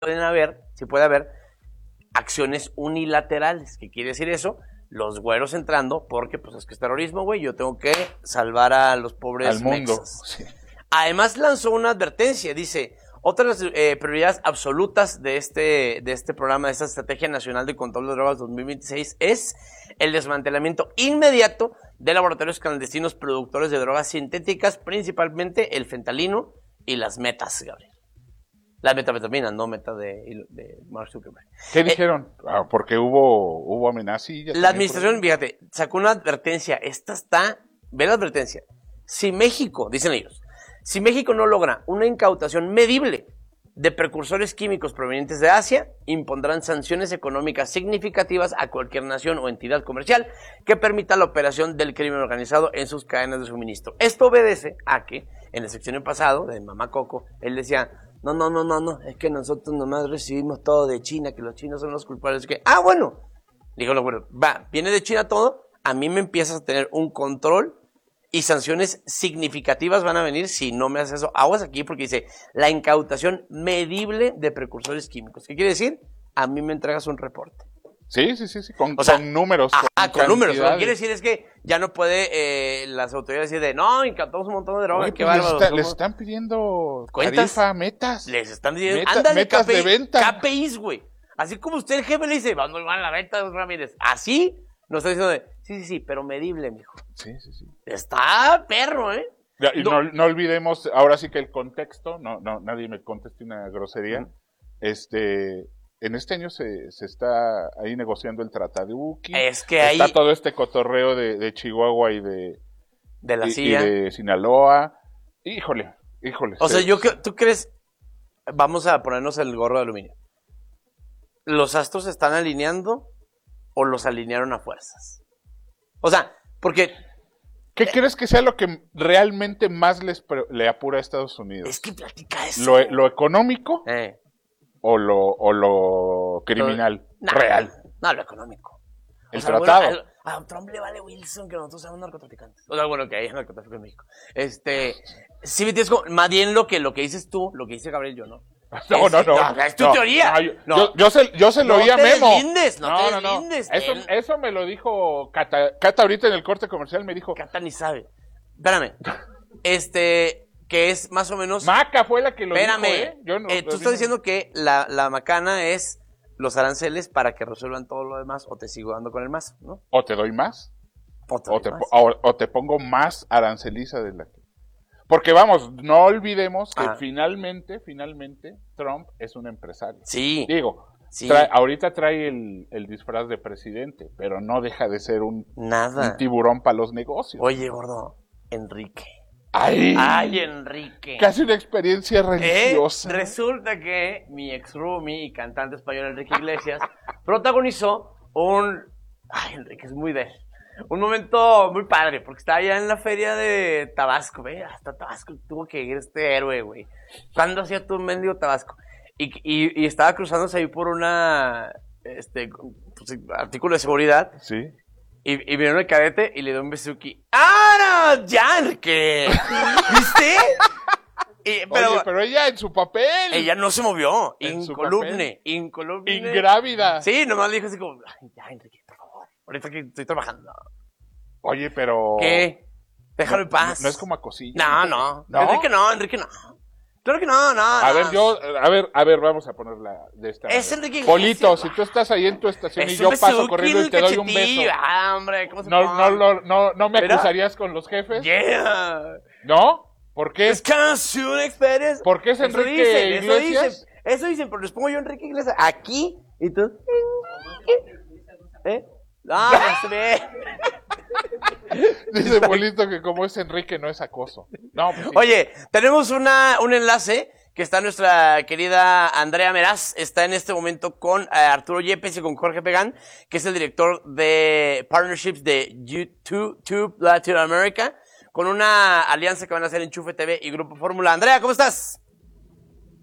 sí puede haber acciones unilaterales. ¿Qué quiere decir eso? Los güeros entrando porque pues es que es terrorismo, güey, yo tengo que salvar a los pobres al mundo. mexas. Sí. Además lanzó una advertencia, dice, otras prioridades absolutas de este programa, de esta Estrategia Nacional de Control de Drogas 2026 es el desmantelamiento inmediato de laboratorios clandestinos productores de drogas sintéticas, principalmente el fentanilo y las metas, Gabriel. Las metanfetaminas, no meta de Mark Zuckerberg. ¿Qué dijeron? Porque hubo amenazas. La administración, fíjate, sacó una advertencia. Ve la advertencia. Si México, dicen ellos, si México no logra una incautación medible de precursores químicos provenientes de Asia, impondrán sanciones económicas significativas a cualquier nación o entidad comercial que permita la operación del crimen organizado en sus cadenas de suministro. Esto obedece a que, en el sexenio pasado, de Mamá Coco, él decía, no, es que nosotros nomás recibimos todo de China, que los chinos son los culpables. Bueno, dijo lo bueno, viene de China todo, a mí me empiezas a tener un control y sanciones significativas van a venir si no me haces eso. Aguas aquí porque dice, la incautación medible de precursores químicos. ¿Qué quiere decir? A mí me entregas un reporte. Sí, con números. Con números. Lo que quiere decir es que ya no puede las autoridades decir incautamos un montón de drogas. Qué bárbaro. Les están pidiendo tarifa, metas. Les están diciendo, metas de venta. KPIs, güey. Así como usted, el jefe, le dice, vamos muy mal la venta, Ramírez. Así nos está diciendo, sí, pero medible, mijo. Sí. Está perro, ¿eh? Y no olvidemos, ahora sí que el contexto, nadie me conteste una grosería. En este año se está ahí negociando el Tratado de Uki. Es que está todo este cotorreo de Chihuahua y de la CIA. Y de Sinaloa. Híjole. O sea, ¿tú crees? Vamos a ponernos el gorro de aluminio. ¿Los astros se están alineando o los alinearon a fuerzas? O sea, porque... ¿Qué crees que sea lo que realmente más le apura a Estados Unidos? Es que platica eso. ¿Lo económico? ¿O lo criminal? Real. No, lo económico. El tratado. Bueno, a Trump le vale Wilson que nosotros seamos narcotraficantes. O sea, bueno, que hay narcotráfico en México. Sí, me tienes como, más bien lo que dices tú, lo que dice Gabriel, yo no. No. Es tu teoría. Yo se lo oí a Memo. No te deslindes. Eso me lo dijo Cata ahorita en el corte comercial, me dijo. Cata ni sabe. Espérame. Que es más o menos... Maca fue la que lo dijo, tú estás diciendo que la macana es los aranceles para que resuelvan todo lo demás, o te sigo dando con el más, ¿no? O te doy más. O te pongo más aranceliza de la que... Porque vamos, no olvidemos que finalmente Trump es un empresario. Sí. Digo, ahorita trae el disfraz de presidente, pero no deja de ser un tiburón para los negocios. Oye, gordo, Enrique. ¡Ay, Enrique! Casi una experiencia religiosa. Resulta que mi ex roomie y cantante español Enrique Iglesias protagonizó Enrique es muy un momento muy padre, porque estaba allá en la feria de Tabasco, güey. Hasta Tabasco tuvo que ir este héroe, güey. ¿Cuándo hacía tú un mendigo Tabasco? Y estaba cruzándose ahí por una artículo de seguridad. Sí. Y vino el cadete y le dio un besuki. ¡Ah, no! ¡Ya, Enrique! ¿Viste? Pero ella en su papel. Ella no se movió. Incolumne. Ingrávida. Sí, nomás le dijo así como, ya, Enrique, por favor. Ahorita que estoy trabajando. Oye, pero... ¿Qué? Déjalo en paz. No es como acosilla. No. Enrique no. Claro que no. A ver, vamos a ponerla de esta manera. Es Enrique Polito, Iglesias, si tú estás ahí en tu estación y yo paso corriendo y te doy un beso. Hombre, ¿cómo se ¿No me acusarías con los jefes? Yeah. ¿No? ¿Por qué? Es casi una experiencia. ¿Por qué es Enrique Iglesias? Eso dicen, pero les pongo yo Enrique Iglesias aquí y tú. No se ve. Dice Polito que como es Enrique no es acoso. No, pues sí. Oye, tenemos un enlace que está nuestra querida Andrea Meraz, está en este momento con Arturo Yepes y con Jorge Pegán, que es el director de Partnerships de YouTube Latin America, con una alianza que van a hacer Enchufe TV y Grupo Fórmula. Andrea, ¿cómo estás?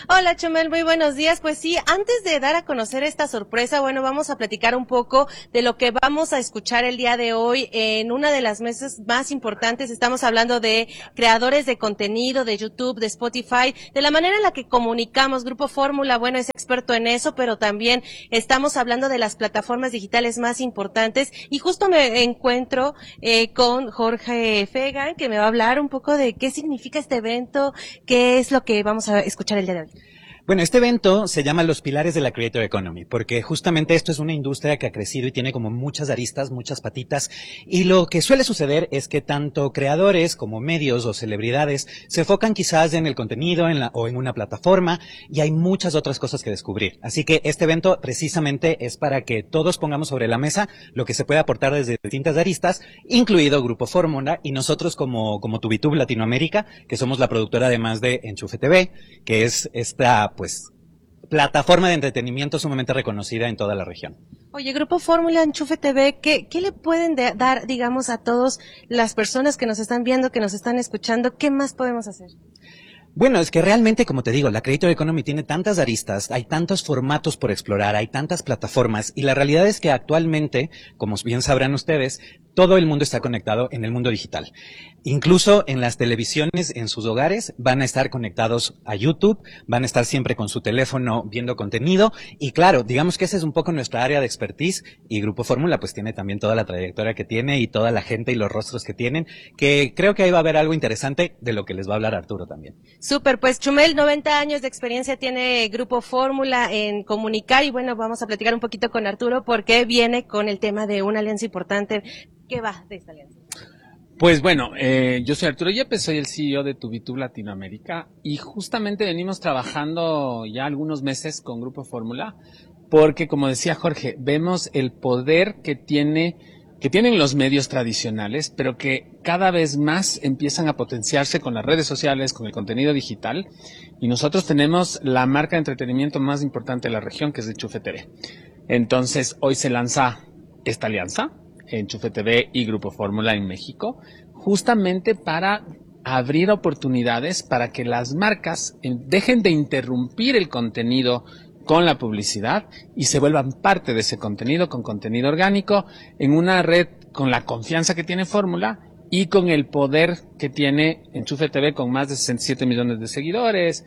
Hola, Chumel, muy buenos días. Pues sí, antes de dar a conocer esta sorpresa, bueno, vamos a platicar un poco de lo que vamos a escuchar el día de hoy en una de las mesas más importantes. Estamos hablando de creadores de contenido, de YouTube, de Spotify, de la manera en la que comunicamos. Grupo Fórmula, bueno, es experto en eso, pero también estamos hablando de las plataformas digitales más importantes. Y justo me encuentro con Jorge Fegan, que me va a hablar un poco de qué significa este evento, qué es lo que vamos a escuchar el día de hoy. Bueno, este evento se llama Los Pilares de la Creator Economy, porque justamente esto es una industria que ha crecido y tiene como muchas aristas, muchas patitas, y lo que suele suceder es que tanto creadores como medios o celebridades se enfocan quizás en el contenido o en una plataforma, y hay muchas otras cosas que descubrir. Así que este evento precisamente es para que todos pongamos sobre la mesa lo que se puede aportar desde distintas aristas, incluido Grupo Fórmula, y nosotros como Tubitub Latinoamérica, que somos la productora además de Enchufe TV, que es esta plataforma de entretenimiento sumamente reconocida en toda la región. Oye, Grupo Fórmula, Enchufe TV, ¿qué le pueden dar, digamos, a todas las personas que nos están viendo, que nos están escuchando? ¿Qué más podemos hacer? Bueno, es que realmente, como te digo, la Creator Economy tiene tantas aristas, hay tantos formatos por explorar, hay tantas plataformas, y la realidad es que actualmente, como bien sabrán ustedes, todo el mundo está conectado en el mundo digital. Incluso en las televisiones, en sus hogares, van a estar conectados a YouTube, van a estar siempre con su teléfono viendo contenido, y claro, digamos que esa es un poco nuestra área de expertise, y Grupo Fórmula pues tiene también toda la trayectoria que tiene y toda la gente y los rostros que tienen, que creo que ahí va a haber algo interesante de lo que les va a hablar Arturo también. Súper, pues Chumel, 90 años de experiencia tiene Grupo Fórmula en comunicar, y bueno, vamos a platicar un poquito con Arturo porque viene con el tema de una alianza importante. ¿Qué va de esta alianza? Pues bueno, yo soy Arturo Yepes, soy el CEO de Tubitub Latinoamérica, y justamente venimos trabajando ya algunos meses con Grupo Fórmula porque, como decía Jorge, vemos el poder que tienen los medios tradicionales, pero que cada vez más empiezan a potenciarse con las redes sociales, con el contenido digital, y nosotros tenemos la marca de entretenimiento más importante de la región, que es Enchufe TV. Entonces, hoy se lanza esta alianza, Enchufe TV y Grupo Fórmula en México, justamente para abrir oportunidades para que las marcas dejen de interrumpir el contenido con la publicidad y se vuelvan parte de ese contenido, con contenido orgánico, en una red con la confianza que tiene Fórmula y con el poder que tiene Enchufe TV, con más de 67 millones de seguidores,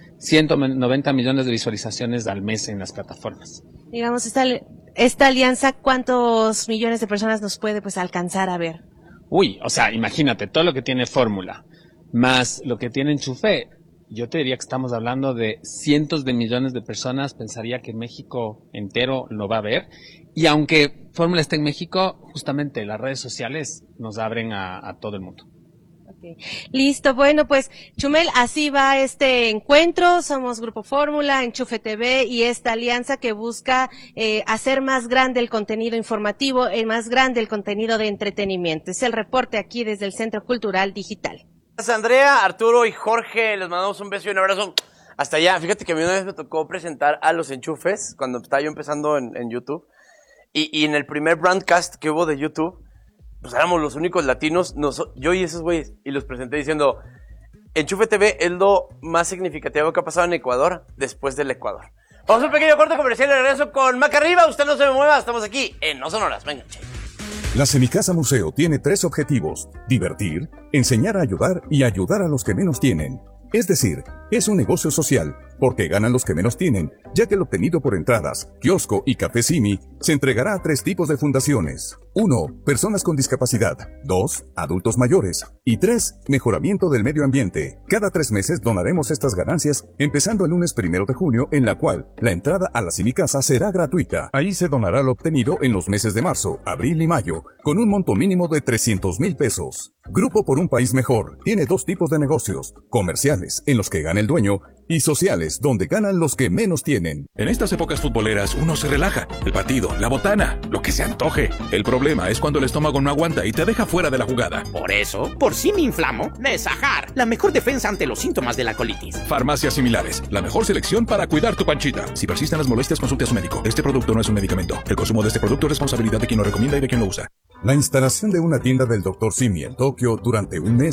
190 millones de visualizaciones al mes en las plataformas. Digamos, esta alianza, ¿cuántos millones de personas nos puede alcanzar a ver? Uy, o sea, imagínate, todo lo que tiene Fórmula, más lo que tiene Enchufe, yo te diría que estamos hablando de cientos de millones de personas. Pensaría que México entero lo va a ver. Y aunque Fórmula esté en México, justamente las redes sociales nos abren a todo el mundo. Okay. Listo, bueno, pues Chumel, así va este encuentro. Somos Grupo Fórmula, Enchufe TV y esta alianza que busca hacer más grande el contenido informativo, más grande el contenido de entretenimiento. Es el reporte aquí desde el Centro Cultural Digital. Gracias, Andrea, Arturo y Jorge, les mandamos un beso y un abrazo hasta allá. Fíjate que a mí una vez me tocó presentar a los enchufes cuando estaba yo empezando en YouTube, y en el primer broadcast que hubo de YouTube, pues éramos los únicos latinos, yo y esos güeyes, y los presenté diciendo: Enchufe TV es lo más significativo que ha pasado en Ecuador después del Ecuador. Vamos a un pequeño corte comercial y regreso con Maca Arriba. Usted no se me mueva, estamos aquí en No Son Horas. Venga, che. La Semicasa Museo tiene 3 objetivos: divertir, enseñar a ayudar y ayudar a los que menos tienen. Es decir, es un negocio social, porque ganan los que menos tienen, ya que lo obtenido por entradas, kiosco y café Simi se entregará a 3 tipos de fundaciones. 1. Personas con discapacidad. 2. Adultos mayores. Y 3. Mejoramiento del medio ambiente. Cada 3 meses donaremos estas ganancias, empezando el lunes 1 de junio, en la cual la entrada a la Semicasa será gratuita. Ahí se donará lo obtenido en los meses de marzo, abril y mayo, con un monto mínimo de 300,000 pesos. Grupo por un País Mejor tiene 2 tipos de negocios: comerciales, en los que gana el dueño, y sociales, donde ganan los que menos tienen. En estas épocas futboleras uno se relaja. El partido, la botana, lo que se antoje. El problema es cuando el estómago no aguanta y te deja fuera de la jugada. Por eso, por si me inflamo, Nesajar, la mejor defensa ante los síntomas de la colitis. Farmacias Similares, la mejor selección para cuidar tu panchita. Si persisten las molestias, consulte a su médico. Este producto no es un medicamento. El consumo de este producto es responsabilidad de quien lo recomienda y de quien lo usa. La instalación de una tienda del Dr. Simi en Tokio durante un mes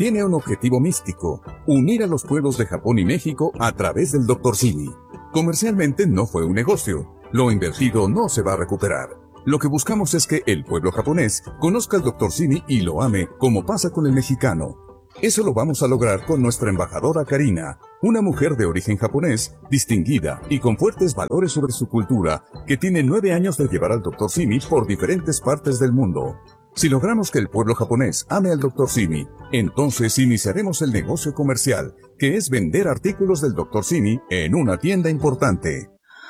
tiene un objetivo místico: unir a los pueblos de Japón y México a través del Dr. Simi. Comercialmente no fue un negocio. Lo invertido no se va a recuperar. Lo que buscamos es que el pueblo japonés conozca al Dr. Simi y lo ame como pasa con el mexicano. Eso lo vamos a lograr con nuestra embajadora Karina, una mujer de origen japonés, distinguida y con fuertes valores sobre su cultura, que tiene 9 años de llevar al Dr. Simi por diferentes partes del mundo. Si logramos que el pueblo japonés ame al Dr. Simi, entonces iniciaremos el negocio comercial, que es vender artículos del Dr. Simi en una tienda importante.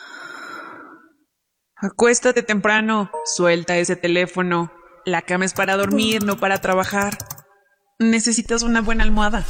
Acuéstate temprano, suelta ese teléfono. La cama es para dormir, no para trabajar. Necesitas una buena almohada.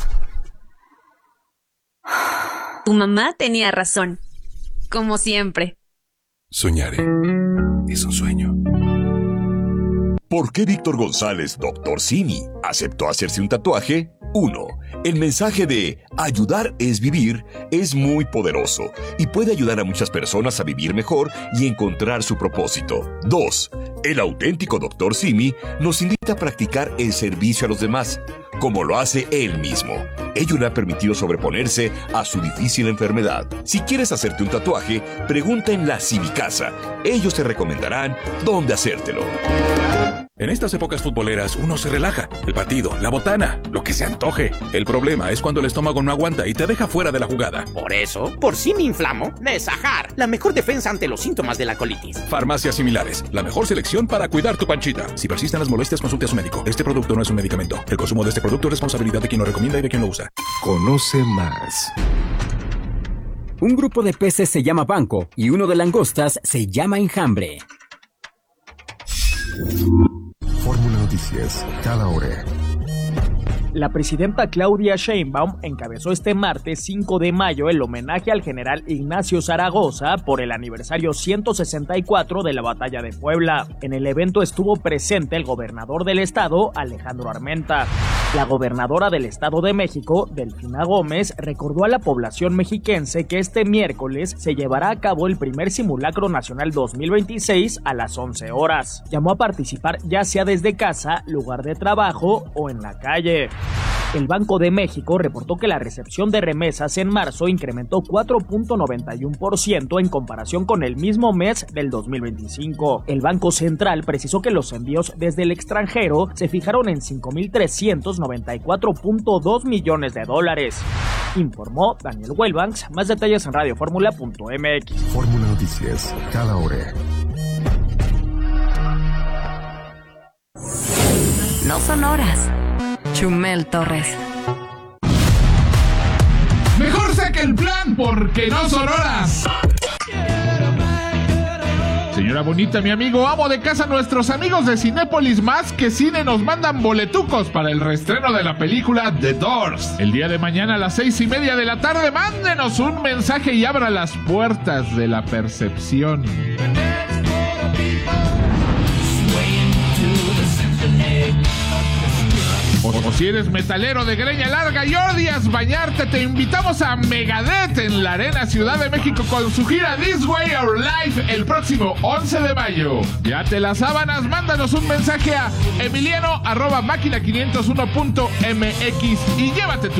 Tu mamá tenía razón, como siempre. Soñaré. Es un sueño. ¿Por qué Víctor González, Dr. Simi, aceptó hacerse un tatuaje? 1. El mensaje de ayudar es vivir es muy poderoso y puede ayudar a muchas personas a vivir mejor y encontrar su propósito. 2. El auténtico Dr. Simi nos invita a practicar el servicio a los demás, como lo hace él mismo. Ello le ha permitido sobreponerse a su difícil enfermedad. Si quieres hacerte un tatuaje, pregunta en la Simicasa. Ellos te recomendarán dónde hacértelo. En estas épocas futboleras uno se relaja. El partido, la botana, lo que se antoje. El problema es cuando el estómago no aguanta y te deja fuera de la jugada. Por eso, por Simi Inflamo, Nesajar, la mejor defensa ante los síntomas de la colitis. Farmacias Similares, la mejor selección para cuidar tu panchita. Si persisten las molestias, consulte a su médico. Este producto no es un medicamento. El consumo de este producto es responsabilidad de quien lo recomienda y de quien lo usa. Conoce más. Un grupo de peces se llama banco y uno de langostas se llama enjambre. Fórmula Noticias, cada hora. La presidenta Claudia Sheinbaum encabezó este martes 5 de mayo el homenaje al general Ignacio Zaragoza por el aniversario 164 de la Batalla de Puebla. En el evento estuvo presente el gobernador del estado, Alejandro Armenta. La gobernadora del Estado de México, Delfina Gómez, recordó a la población mexiquense que este miércoles se llevará a cabo el primer simulacro nacional 2026 a las 11 horas. Llamó a participar ya sea desde casa, lugar de trabajo o en la calle. El Banco de México reportó que la recepción de remesas en marzo incrementó 4.91% en comparación con el mismo mes del 2025. El Banco Central precisó que los envíos desde el extranjero se fijaron en $5.394.2 millones. Informó Daniel Wellbanks. Más detalles en radioformula.mx. Fórmula Noticias, cada hora. No son horas. Chumel Torres. Mejor saque el plan porque no son horas. Señora bonita, mi amigo, amo de casa, nuestros amigos de Cinépolis Más que Cine nos mandan boletucos para el reestreno de la película The Doors. El día de mañana a las 6:30 de la tarde, mándenos un mensaje y abra las puertas de la percepción. O si eres metalero de greña larga y odias bañarte, te invitamos a Megadeth en la Arena Ciudad de México con su gira This Way or Life el próximo 11 de mayo. Ya te las sábanas, mándanos un mensaje a emiliano@máquina501.mx y llévate tu